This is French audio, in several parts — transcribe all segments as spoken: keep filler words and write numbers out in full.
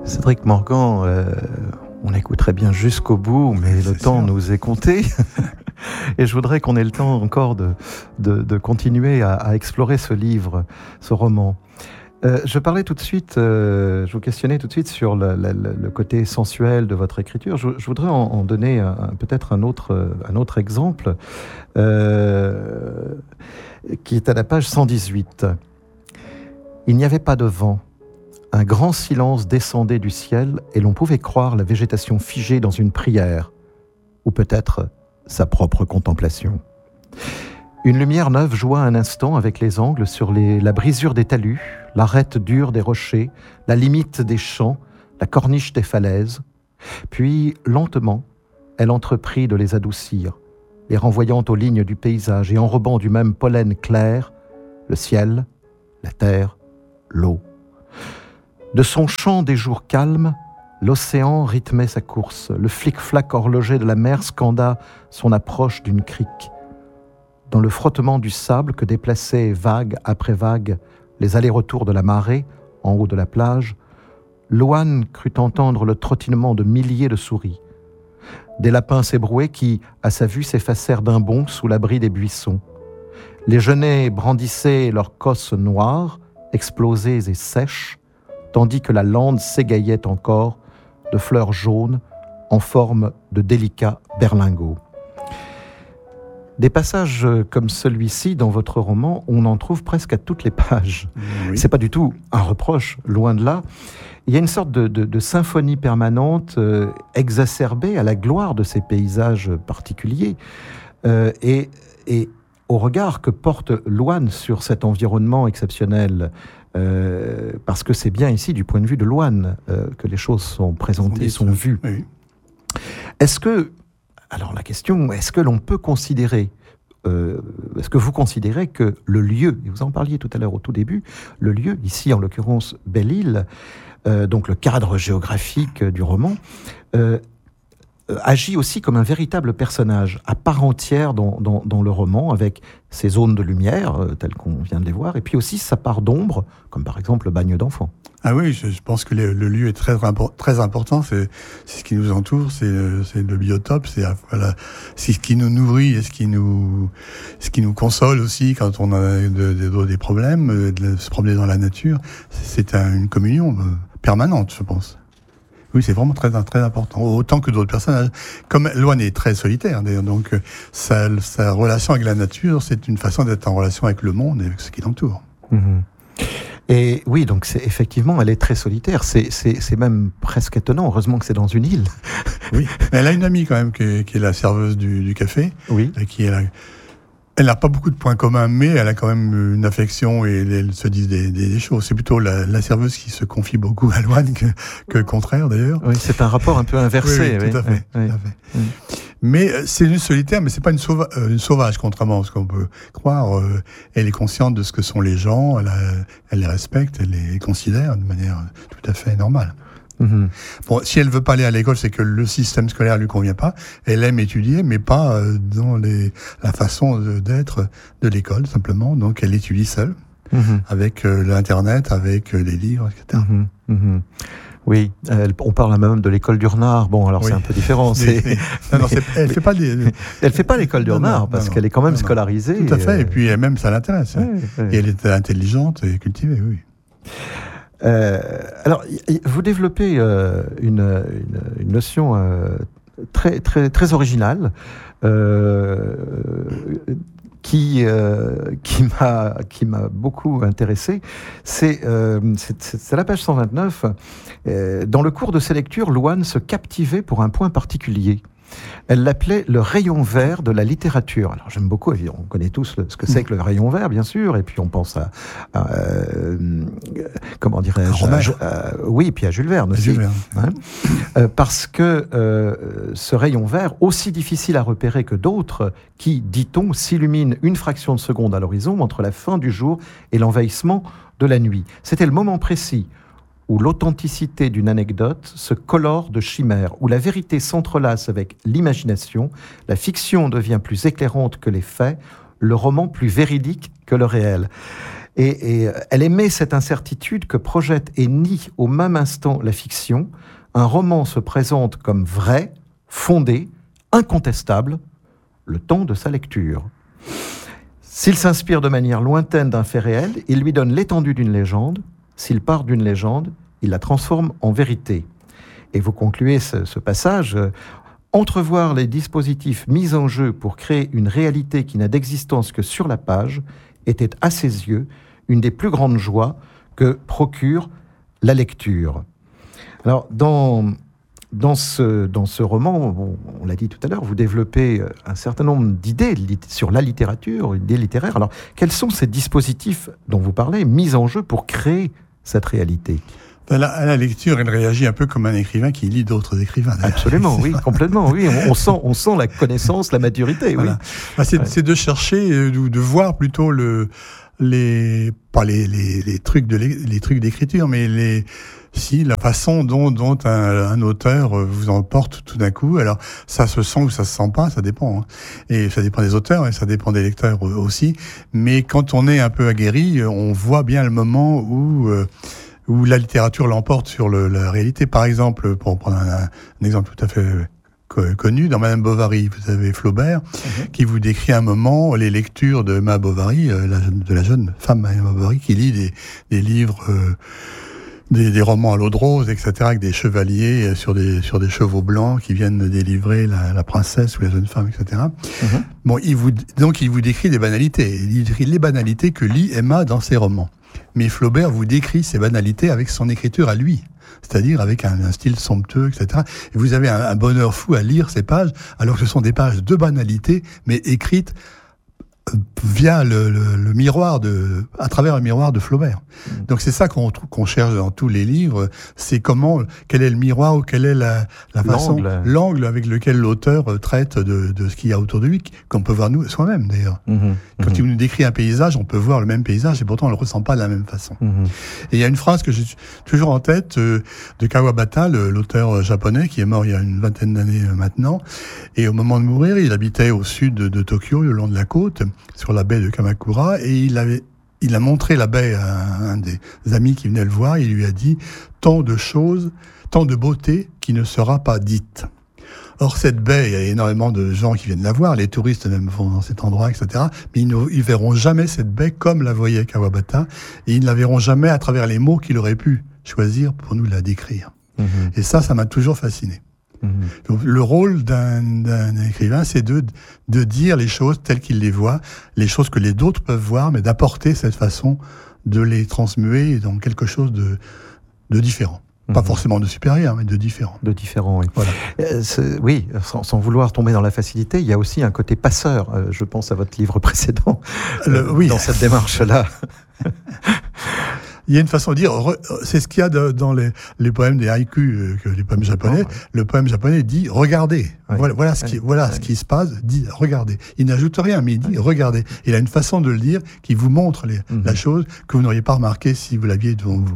Cédric Morgan, euh, on écouterait bien jusqu'au bout, mais le temps sûr. nous est compté. Et je voudrais qu'on ait le temps encore de, de, de continuer à, à explorer ce livre, ce roman. Euh, je parlais tout de suite, euh, je vous questionnais tout de suite sur le, le, le côté sensuel de votre écriture. Je, je voudrais en, en donner un, peut-être un autre, un autre exemple, euh, qui est à la page cent dix-huit. Il n'y avait pas de vent. Un grand silence descendait du ciel et l'on pouvait croire la végétation figée dans une prière, ou peut-être sa propre contemplation. Une lumière neuve joua un instant avec les angles sur les, la brisure des talus, l'arête dure des rochers, la limite des champs, la corniche des falaises. Puis, lentement, elle entreprit de les adoucir, les renvoyant aux lignes du paysage et enrobant du même pollen clair le ciel, la terre, l'eau. De son chant des jours calmes, l'océan rythmait sa course. Le flic-flac horloger de la mer scanda son approche d'une crique. Dans le frottement du sable que déplaçaient vague après vague les allers-retours de la marée en haut de la plage, Louane crut entendre le trottinement de milliers de souris. Des lapins s'ébrouaient qui, à sa vue, s'effacèrent d'un bond sous l'abri des buissons. Les genêts brandissaient leurs cosses noires, explosées et sèches, tandis que la lande s'égayait encore de fleurs jaunes en forme de délicats berlingots. Des passages comme celui-ci dans votre roman, on en trouve presque à toutes les pages. Oui. C'est pas du tout un reproche, loin de là. Il y a une sorte de, de, de symphonie permanente euh, exacerbée à la gloire de ces paysages particuliers euh, et, et au regard que porte Louane sur cet environnement exceptionnel. Euh, parce que c'est bien ici, du point de vue de Louane, euh, que les choses sont présentées, sont vues. Oui. Est-ce que, alors la question, est-ce que l'on peut considérer, euh, est-ce que vous considérez que le lieu, et vous en parliez tout à l'heure au tout début, le lieu, ici en l'occurrence Belle-Île, euh, donc le cadre géographique du roman, euh, agit aussi comme un véritable personnage à part entière dans, dans, dans le roman, avec ses zones de lumière, euh, telles qu'on vient de les voir, et puis aussi sa part d'ombre, comme par exemple le bagne d'enfants. Ah oui, je, je pense que le, le lieu est très, très important, c'est, c'est ce qui nous entoure, c'est, c'est le biotope, c'est, voilà, c'est ce qui nous nourrit et ce qui nous, ce qui nous console aussi quand on a de, de, des problèmes, de se promener dans la nature. C'est un, une communion permanente, je pense. Oui, c'est vraiment très, très important. Autant que d'autres personnages. Comme Louane est très solitaire, d'ailleurs, donc sa, sa relation avec la nature, c'est une façon d'être en relation avec le monde et avec ce qui l'entoure. Mmh. Et oui, donc c'est, effectivement, elle est très solitaire. C'est, c'est, c'est même presque étonnant. Heureusement que c'est dans une île. Oui, mais elle a une amie quand même qui est, qui est la serveuse du, du café. Oui. Qui est la... Elle n'a pas beaucoup de points communs, mais elle a quand même une affection et elle se dit des, des, des choses. C'est plutôt la, la serveuse qui se confie beaucoup à Louane que, que le contraire, d'ailleurs. Oui, c'est un rapport un peu inversé. Oui, oui, tout à fait. Oui, tout à fait. Oui. Mais c'est une solitaire, mais c'est pas une, sauva- euh, une sauvage, contrairement à ce qu'on peut croire. Euh, elle est consciente de ce que sont les gens, elle, a, elle les respecte, elle les considère de manière tout à fait normale. Mmh. Bon, si elle veut pas aller à l'école, c'est que le système scolaire lui convient pas. Elle aime étudier, mais pas euh, dans les, la façon de, d'être de l'école, simplement. Donc, elle étudie seule, mmh. avec euh, l'internet, avec euh, les livres, et cetera. Mmh. Mmh. Oui, elle, on parle même de l'école du Renard. Bon, alors oui. C'est un peu différent. C'est... Mais, non, non, c'est, elle fait pas des... Elle fait pas l'école du non, Renard non, parce non, qu'elle est quand même non, scolarisée. Tout à fait. Et, et puis, elle-même, ça l'intéresse. Oui, oui. Et elle est intelligente et cultivée, oui. Euh, alors, y, y, vous développez euh, une, une, une notion euh, très, très, très originale euh, qui, euh, qui, m'a, qui m'a beaucoup intéressé. C'est, euh, c'est, c'est, c'est la page cent vingt-neuf. Euh, dans le cours de ses lectures, Louane se captivait pour un point particulier. Elle l'appelait le rayon vert de la littérature. Alors j'aime beaucoup, on connaît tous le, ce que c'est que le rayon vert, bien sûr, et puis on pense à, à euh, comment dirais-je, à, à, oui, et puis à Jules Verne aussi, Jules Verne. Hein, euh, parce que euh, ce rayon vert, aussi difficile à repérer que d'autres, qui, dit-on, s'illumine une fraction de seconde à l'horizon entre la fin du jour et l'envahissement de la nuit. C'était le moment précis où l'authenticité d'une anecdote se colore de chimères, où la vérité s'entrelace avec l'imagination, la fiction devient plus éclairante que les faits, le roman plus véridique que le réel. Et, et elle émet cette incertitude que projette et nie au même instant la fiction. Un roman se présente comme vrai, fondé, incontestable, le temps de sa lecture. S'il s'inspire de manière lointaine d'un fait réel, il lui donne l'étendue d'une légende. S'il part d'une légende, il la transforme en vérité. Et vous concluez ce, ce passage, euh, entrevoir les dispositifs mis en jeu pour créer une réalité qui n'a d'existence que sur la page était à ses yeux une des plus grandes joies que procure la lecture. Alors, dans, dans, ce, dans ce roman, on, on l'a dit tout à l'heure, vous développez un certain nombre d'idées sur la littérature, idées littéraires. Alors, quels sont ces dispositifs dont vous parlez, mis en jeu pour créer cette réalité ? À la, à la lecture, elle réagit un peu comme un écrivain qui lit d'autres écrivains. D'ailleurs. Absolument, oui, complètement. Oui, on, on sent, on sent la connaissance, la maturité. Voilà. Oui. Bah, c'est, ouais. c'est de chercher, de, de voir plutôt le, les, pas les, les, les trucs de les trucs d'écriture, mais les, si la façon dont, dont un, un auteur vous emporte tout d'un coup. Alors, ça se sent ou ça se sent pas, ça dépend. Hein. Et ça dépend des auteurs et ça dépend des lecteurs aussi. Mais quand on est un peu aguerri, on voit bien le moment où euh, où la littérature l'emporte sur le, la réalité. Par exemple, pour prendre un, un exemple tout à fait connu, dans Madame Bovary, vous avez Flaubert, mmh. qui vous décrit un moment les lectures de Madame Bovary, euh, la, de la jeune femme Madame Bovary, qui lit des, des livres, euh, des, des romans à l'eau de rose, et cetera, avec des chevaliers sur des, sur des chevaux blancs qui viennent délivrer la, la princesse ou la jeune femme, et cetera. Mmh. Bon, il vous, donc il vous décrit des banalités. Il décrit les banalités que lit Emma dans ses romans. Mais Flaubert vous décrit ces banalités avec son écriture à lui, c'est-à-dire avec un, un style somptueux, et cetera. Et vous avez un, un bonheur fou à lire ces pages, alors que ce sont des pages de banalités, mais écrites via le, le, le miroir de, à travers le miroir de Flaubert. Mmh. Donc c'est ça qu'on, qu'on cherche dans tous les livres, c'est comment, quel est le miroir ou quelle est la, la façon, l'angle. l'angle avec lequel l'auteur traite de, de ce qu'il y a autour de lui, qu'on peut voir nous soi-même d'ailleurs. Mmh. Quand mmh. il nous décrit un paysage, on peut voir le même paysage et pourtant on le ressent pas de la même façon. Mmh. Et il y a une phrase que j'ai toujours en tête euh, de Kawabata, le, l'auteur japonais qui est mort il y a une vingtaine d'années euh, maintenant. Et au moment de mourir, il habitait au sud de, de Tokyo, le long de la côte, sur la baie de Kamakura, et il avait, il a montré la baie à un des amis qui venait le voir, il lui a dit « tant de choses, tant de beauté qui ne sera pas dite ». Or, cette baie, il y a énormément de gens qui viennent la voir, les touristes même vont dans cet endroit, et cetera, mais ils ne ils verront jamais cette baie comme la voyait Kawabata, et ils ne la verront jamais à travers les mots qu'il aurait pu choisir pour nous la décrire. Mmh. Et ça, ça m'a toujours fasciné. Donc, le rôle d'un, d'un écrivain, c'est de, de dire les choses telles qu'il les voit, les choses que les autres peuvent voir, mais d'apporter cette façon de les transmuer dans quelque chose de, de différent. Mmh. Pas forcément de supérieur, mais de différent. De différent, oui. Voilà. Euh, oui, sans, sans vouloir tomber dans la facilité, il y a aussi un côté passeur. Euh, je pense à votre livre précédent, euh, Le, oui. dans cette démarche-là. Il y a une façon de dire, c'est ce qu'il y a de, dans les, les poèmes des haïkus, euh, les poèmes japonais. Ouais. Le poème japonais dit « regardez ouais. ». Voilà, voilà, ce qui, voilà ouais. ce qui se passe, dit « regardez ». Il n'ajoute rien, mais il dit ouais. « regardez ». Il a une façon de le dire qui vous montre les, mm-hmm. la chose que vous n'auriez pas remarqué si vous l'aviez devant vous.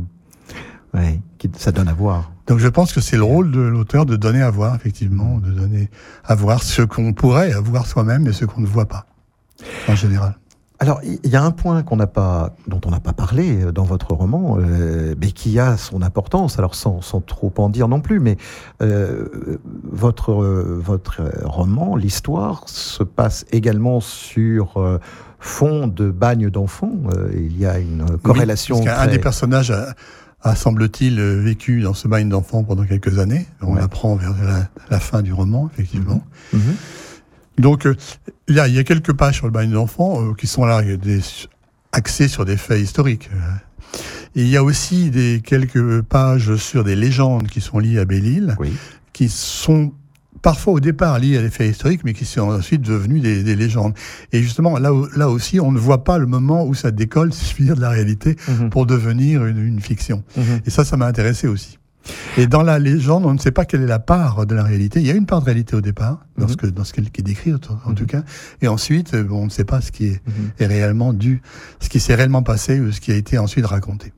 Mm-hmm. Oui, ça donne à voir. Donc je pense que c'est le rôle de l'auteur de donner à voir, effectivement, de donner à voir ce qu'on pourrait voir soi-même et ce qu'on ne voit pas, en général. Alors, il y a un point qu'on n'a pas, dont on n'a pas parlé dans votre roman, euh, mais qui a son importance. Alors, sans, sans trop en dire non plus, mais euh, votre euh, votre roman, l'histoire, se passe également sur euh, fond de bagne d'enfants. Euh, il y a une corrélation. Oui, parce qu'un très... des personnages a, a, semble-t-il, vécu dans ce bagne d'enfants pendant quelques années. On ouais. l'apprend vers la, la fin du roman, effectivement. Mmh. Mmh. Donc, euh, là, il y a quelques pages sur le bagne d'enfants euh, qui sont là, des, axées sur des faits historiques. Et il y a aussi des, quelques pages sur des légendes qui sont liées à Belle-Île, oui. qui sont parfois au départ liées à des faits historiques, mais qui sont ensuite devenues des, des légendes. Et justement, là, là aussi, on ne voit pas le moment où ça décolle, si je puis dire, de la réalité, mmh. pour devenir une, une fiction. Mmh. Et ça, ça m'a intéressé aussi. Et dans la légende, on ne sait pas quelle est la part de la réalité. Il y a une part de réalité au départ, dans, mm-hmm. ce, que, dans ce qui est décrit, en mm-hmm. tout cas. Et ensuite, bon, on ne sait pas ce qui est, mm-hmm. est réellement dû, ce qui s'est réellement passé ou ce qui a été ensuite raconté.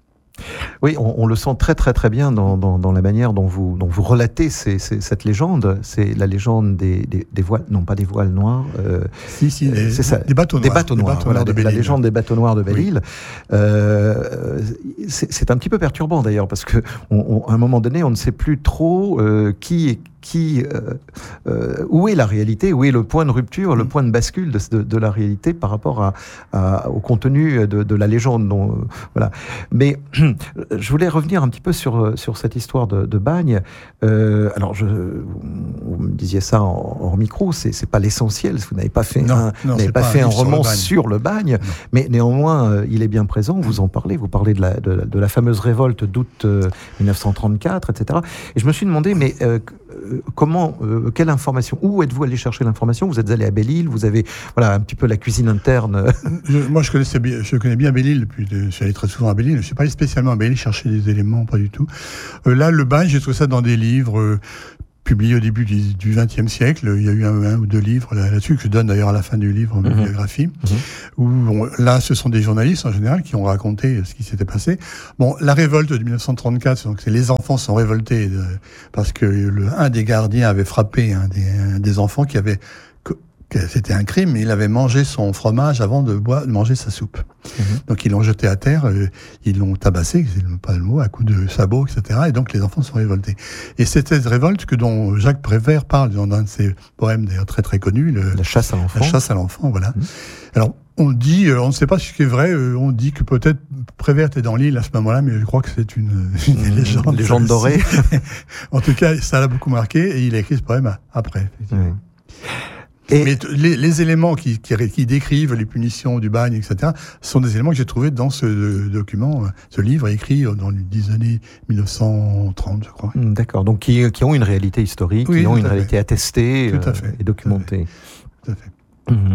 Oui, on, on le sent très très très bien dans, dans, dans la manière dont vous, dont vous relatez ces, ces, cette légende. C'est la légende des, des, des voiles, non pas des voiles noirs. Euh, si, si, des, c'est ça, des bateaux noirs. Des bateaux noirs, des bateaux voilà, noirs de la légende des bateaux noirs de Belle-Île. Oui. Euh, c'est, c'est un petit peu perturbant d'ailleurs, parce qu'à un moment donné, on ne sait plus trop euh, qui est Qui, euh, euh, où est la réalité, où est le point de rupture, le point de bascule de, de, de la réalité par rapport à, à, au contenu de, de la légende. Dont, euh, voilà. Mais je voulais revenir un petit peu sur, sur cette histoire de, de Bagne. Euh, alors, je, vous me disiez ça en, en micro, c'est, c'est pas l'essentiel. Vous n'avez pas fait non, un, non, n'avez pas pas fait un, un roman sur le Bagne, sur le Bagne mais néanmoins, euh, il est bien présent. Vous en parlez. Vous parlez de la, de, de la fameuse révolte d'août euh, dix-neuf cent trente-quatre, et cetera. Et je me suis demandé, mais euh, comment, euh, quelle information, où êtes-vous allé chercher l'information? Vous êtes allé à Belle-Île, vous avez voilà un petit peu la cuisine interne. je, moi, je connaissais bien, je connais bien Belle-Île, puis je suis allé très souvent à Belle-Île. Je suis pas allé spécialement à Belle-Île chercher des éléments, pas du tout. Euh, là, le Bagne, j'ai trouvé ça dans des livres euh, publiés au début du vingtième siècle. Il y a eu un, un ou deux livres là, là-dessus que je donne d'ailleurs à la fin du livre, en mmh. biographie. Mmh. Où bon, là, ce sont des journalistes en général qui ont raconté ce qui s'était passé. Bon, la révolte de dix-neuf cent trente-quatre, donc c'est les enfants sont révoltés de, parce que le, un des gardiens avait frappé un des, un des enfants qui avait c'était un crime, mais il avait mangé son fromage avant de, boire, de manger sa soupe. Mmh. Donc ils l'ont jeté à terre, euh, ils l'ont tabassé, c'est pas le mot, à coups de sabots, et cetera. Et donc les enfants sont révoltés. Et c'est cette révolte que dont Jacques Prévert parle dans un de ses poèmes d'ailleurs très très connus, le, La chasse à l'enfant. La chasse à l'enfant, voilà. Mmh. Alors on dit, euh, on ne sait pas ce qui est vrai, euh, on dit que peut-être Prévert est dans l'île à ce moment-là, mais je crois que c'est une, une mmh. légende. Une légende dorée. En tout cas, ça l'a beaucoup marqué et il a écrit ce poème après. Effectivement. Mmh. Et mais les, les éléments qui, qui, qui décrivent les punitions du bagne, et cetera, sont des éléments que j'ai trouvés dans ce euh, document, ce livre écrit dans les années mille neuf cent trente, je crois. D'accord, donc qui, qui ont une réalité historique, oui, qui ont une réalité attestée tout à fait, euh, et documentée. Tout à fait. Tout à fait. Mmh.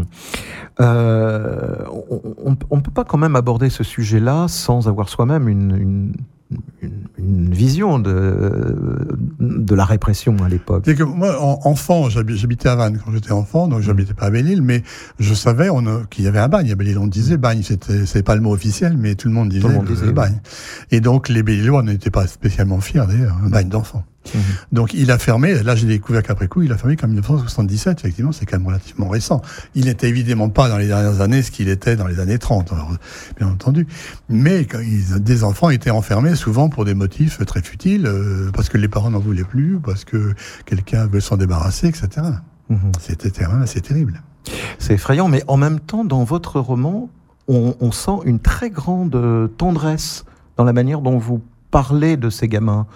Euh, on ne peut pas quand même aborder ce sujet-là sans avoir soi-même une... une... Une, une vision de, de la répression à l'époque. C'est que moi, en, enfant, j'habitais à Vannes quand j'étais enfant, donc j'habitais pas à Belle-Île, mais je savais on a, qu'il y avait un bagne à Belle-Île. On disait bagne, c'était, c'est pas le mot officiel, mais tout le monde disait, tout le, monde disait le bagne. Et donc les Belle-Îlois n'étaient pas spécialement fiers d'ailleurs, un bagne d'enfants. Mmh. Donc il a fermé, là j'ai découvert qu'après coup, il a fermé qu'en dix-neuf cent soixante-dix-sept, effectivement, c'est quand même relativement récent. Il n'était évidemment pas dans les dernières années ce qu'il était dans les années trente, alors, bien entendu. Mais quand ils, des enfants étaient enfermés souvent pour des motifs très futiles, euh, parce que les parents n'en voulaient plus, parce que quelqu'un veut s'en débarrasser, et cetera. Mmh. C'était quand même assez terrible. C'est effrayant, mais en même temps, dans votre roman, on, on sent une très grande tendresse dans la manière dont vous parlez de ces gamins.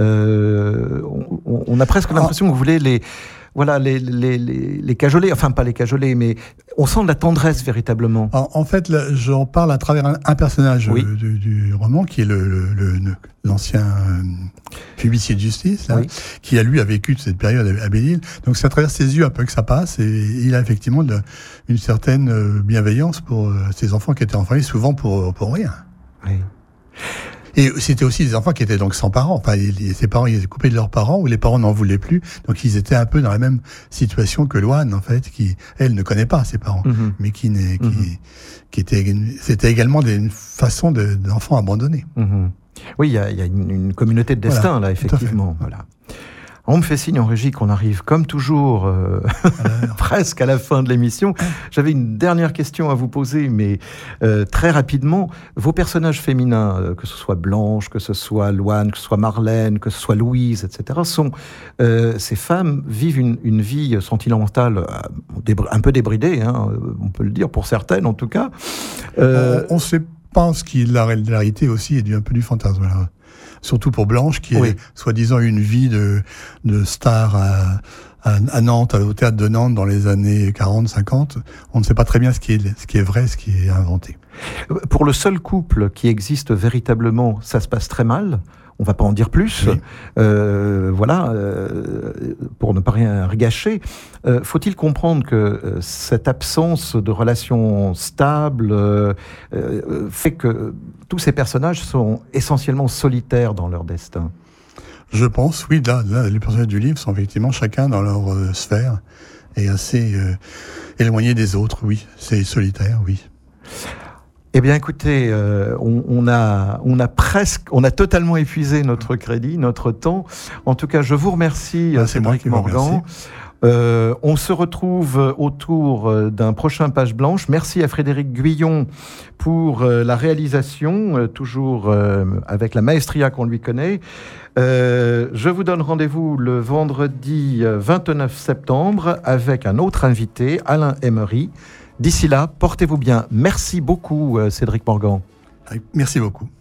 Euh, on, on a presque l'impression que vous voulez les, voilà, les, les, les, les cajoler, enfin pas les cajoler, mais on sent de la tendresse véritablement. En, en fait, là, j'en parle à travers un, un personnage oui. du, du roman, qui est le, le, le, l'ancien euh, huissier de justice, là, oui. qui a lui a vécu de cette période à, à Belle-Île. Donc c'est à travers ses yeux un peu que ça passe, et il a effectivement de, une certaine bienveillance pour euh, ces enfants qui étaient enfermés, souvent pour, pour rien. Oui. Et c'était aussi des enfants qui étaient donc sans parents. Enfin, les, ses parents, ils étaient coupés de leurs parents, ou les parents n'en voulaient plus. Donc, ils étaient un peu dans la même situation que Loane, en fait, qui, elle, ne connaît pas ses parents. Mm-hmm. Mais qui, n'est, qui, mm-hmm. qui était, c'était également des, une façon de, d'enfants abandonnés. Mm-hmm. Oui, il y a, y a une, une communauté de destin, voilà, là, effectivement. Voilà. On me fait signe en régie qu'on arrive, comme toujours, euh, presque à la fin de l'émission. J'avais une dernière question à vous poser, mais euh, très rapidement. Vos personnages féminins, euh, que ce soit Blanche, que ce soit Loane, que ce soit Marlène, que ce soit Louise, et cetera, sont, euh, ces femmes vivent une, une vie sentimentale euh, un peu débridée, hein, on peut le dire, pour certaines en tout cas. Euh, on, on sait pas ce qui est de la réalité aussi et du, un peu du fantasme, là. Surtout pour Blanche, qui oui. est soi-disant une vie de, de star à, à, à Nantes, au théâtre de Nantes dans les années quarante cinquante. On ne sait pas très bien ce qui est, ce qui est vrai, ce qui est inventé. Pour le seul couple qui existe véritablement, ça se passe très mal. On ne va pas en dire plus. Oui. Euh, voilà, euh, pour ne pas rien gâcher. Euh, faut-il comprendre que euh, cette absence de relations stables euh, euh, fait que tous ces personnages sont essentiellement solitaires dans leur destin? Je pense, oui. Là, là, les personnages du livre sont effectivement chacun dans leur euh, sphère et assez euh, éloignés des autres, oui. C'est solitaire, oui. Eh bien, écoutez, euh, on, on, a, on a presque, on a totalement épuisé notre crédit, notre temps. En tout cas, je vous remercie, ah, c'est Cédric Morgan. Euh, on se retrouve autour d'un prochain Page Blanche. Merci à Frédéric Guyon pour euh, la réalisation, euh, toujours euh, avec la maestria qu'on lui connaît. Euh, je vous donne rendez-vous le vendredi vingt-neuf septembre avec un autre invité, Alain Emery. D'ici là, portez-vous bien. Merci beaucoup, Cédric Morgan. Merci beaucoup.